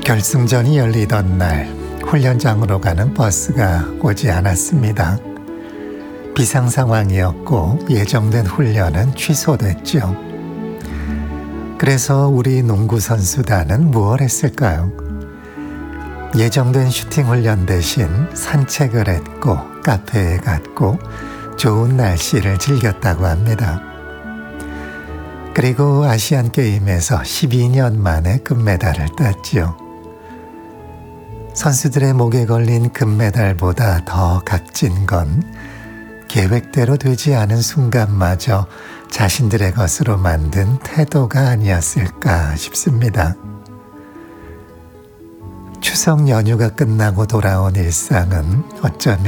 결승전이 열리던 날 훈련장으로 가는 버스가 오지 않았습니다. 비상 상황이었고 예정된 훈련은 취소됐죠. 그래서 우리 농구 선수단은 무엇 했을까요? 예정된 슈팅 훈련 대신 산책을 했고 카페에 갔고 좋은 날씨를 즐겼다고 합니다. 그리고 아시안 게임에서 12년 만에 금메달을 땄지요. 선수들의 목에 걸린 금메달보다 더 값진 건 계획대로 되지 않은 순간마저 자신들의 것으로 만든 태도가 아니었을까 싶습니다. 추석 연휴가 끝나고 돌아온 일상은 어쩌면